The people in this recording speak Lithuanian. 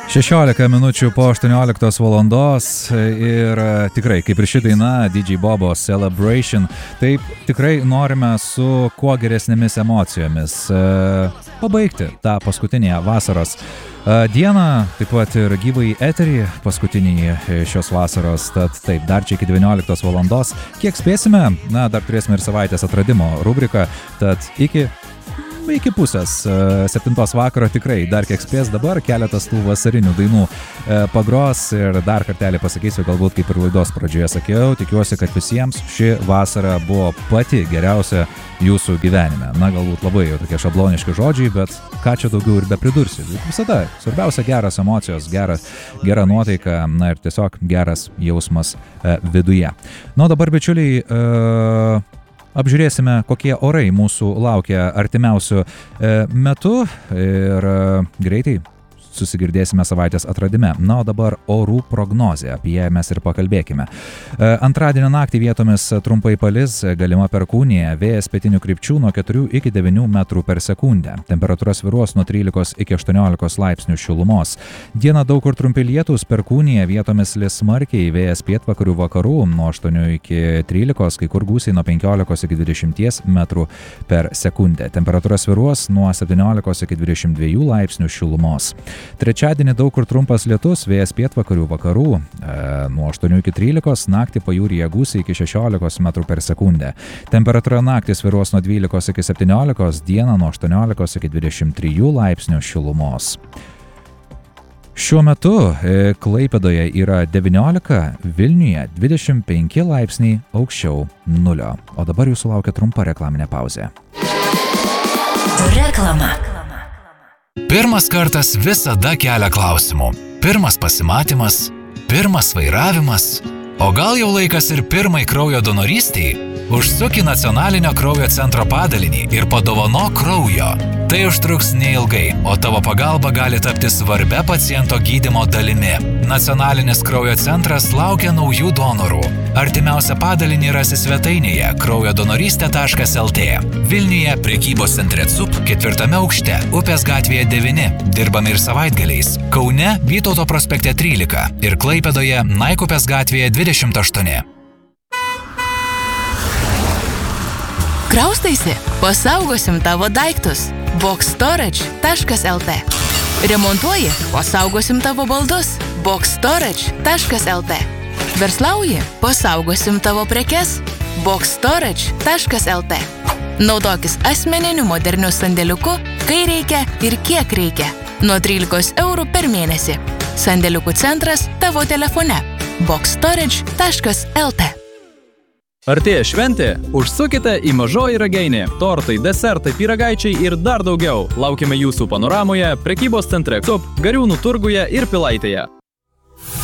16 minučių po 18 valandos ir tikrai, kaip ir ši daina DJ Bobo Celebration, taip tikrai norime su kuo geresnėmis emocijomis pabaigti tą paskutinę vasaros dieną, taip pat ir gyvai eterį paskutinį šios vasaros, tad taip, dar čia iki 19 valandos. Kiek spėsime, dar turėsime ir savaitės atradimo rubriką, tad iki pusės 7 vakaro tikrai dar kiek spės, dabar keletas tų vasarinių dainų pagros ir dar kartelį pasakysiu, galbūt kaip ir laidos pradžioje sakiau, tikiuosi, kad visiems ši vasara buvo pati geriausia jūsų gyvenime. Galbūt labai jau tokie šabloniški žodžiai, bet ką čia daugiau ir bepridursi. Visada svarbiausia geras emocijos, gera nuotaika, ir tiesiog geras jausmas viduje. Dabar, bičiuliai, apžiūrėsime, kokie orai mūsų laukia artimiausiu metu ir greitai susigirdėsime savaitės atradime. O dabar orų prognozė, apie ją mes ir pakalbėkime. Antradienio naktį vietomis trumpai palis, galima perkūnija, vėjas pietinių krypčių nuo 4 iki 9 metrų per sekundę. Temperatūra svyruos nuo 13 iki 18 laipsnių šilumos. Dieną daug kur trumpi lietūs, perkūnija, vietomis lis smarkiai, vėjas pietvakarių vakarų nuo 8 iki 13, kai kur gūsiai nuo 15 iki 20 metrų per sekundę. Temperatūra svyruos nuo 17 iki 22 laipsnių šilumos. Trečiadienį daug kur trumpas lietus, vėjas pietvakarių vakarų nuo 8 iki 13, naktį pajūryje gūsiai iki 16 metrų per sekundę. Temperatūra naktį svyruos nuo 12 iki 17, dieną nuo 18 iki 23 laipsnių šilumos. Šiuo metu Klaipėdoje yra 19, Vilniuje 25 laipsniai aukščiau nulio. O dabar jūsų laukia trumpa reklaminė pauzė. Reklama. Pirmas kartas visada kelia klausimų. Pirmas pasimatymas, pirmas vairavimas, o gal jau laikas ir pirmai kraujo donorystei? Užsuk į Nacionalinio kraujo centro padalinį ir padovanok kraujo. Tai užtruks neilgai, o tavo pagalba gali tapti svarbia paciento gydymo dalimi. Nacionalinis kraujo centras laukia naujų donorų. Artimiausią padalinį rasi svetainėje kraujodonorystė.lt. Vilniuje prekybos centre CUP 4 aukšte, Upės gatvėje 9, dirbame ir savaitgaliais. Kaune Vytauto prospekte 13 ir Klaipėdoje Naikupės gatvėje 28. Kraustaisi? Pasaugosim tavo daiktus. boxstorage.lt. Remontuoji? Pasaugosim tavo baldus. boxstorage.lt. Verslauji? Pasaugosim tavo prekes. boxstorage.lt. Naudokis asmeniniu moderniu sandėliuku, kai reikia ir kiek reikia. Nuo 13 eurų per mėnesį. Sandėliukų centras tavo telefone. boxstorage.lt. Artėja šventė? Užsukite į Mažoji Ragainė. Tortai, desertai, pyragaičiai ir dar daugiau. Laukiame jūsų panoramoje, prekybos centre CUP, Gariūnų turguje ir Pilaitėje.